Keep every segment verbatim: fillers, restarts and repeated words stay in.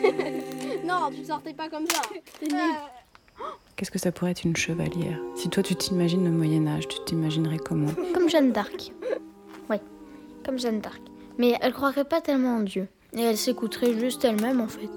Non, tu sortais pas comme ça. C'est nul. Qu'est-ce que ça pourrait être une chevalière? Si toi tu t'imagines le Moyen-Âge, tu t'imaginerais comment? Comme Jeanne d'Arc. Oui, comme Jeanne d'Arc. Mais elle croirait pas tellement en Dieu. Et elle s'écouterait juste elle-même en fait.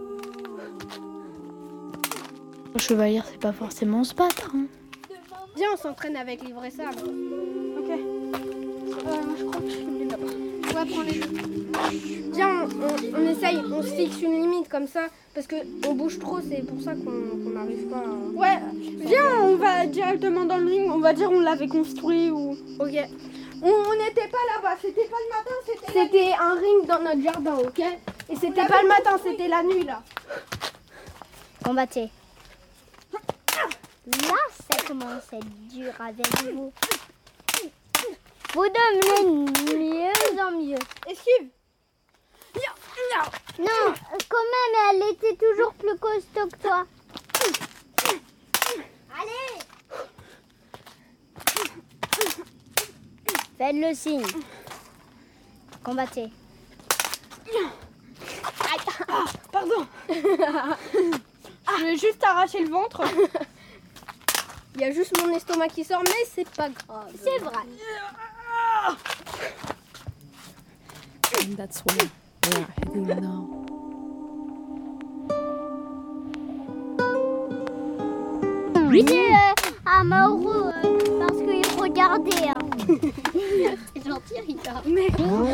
Le chevalier, c'est pas forcément se battre. Hein. Viens, on s'entraîne avec les vrais sabres. Ok. Euh, je crois que je filme les là-bas. Ouais, prends les deux. Viens, on, on, on essaye, on se fixe une limite comme ça. Parce qu'on bouge trop, c'est pour ça qu'on n'arrive pas à... Ouais, viens, on va directement dans le ring. On va dire on l'avait construit ou... Ok. On n'était pas là-bas, c'était pas le matin, c'était... C'était un ring dans notre jardin, ok? Et c'était pas le matin, c'était la nuit, là. Combattez. Là, ça commence à être dur avec vous. Vous devenez de mieux en mieux. Esquive. Non, quand même, elle était toujours plus costaud que toi. Allez! Faites le signe. Combattez. Ah, pardon. Je vais juste arracher le ventre. Il y a juste mon estomac qui sort, mais c'est pas grave. C'est vrai. And that's where we are heading now. C'est euh, à Mauro euh, parce qu'il regardait. Hein. C'est gentil, Rita. Mais...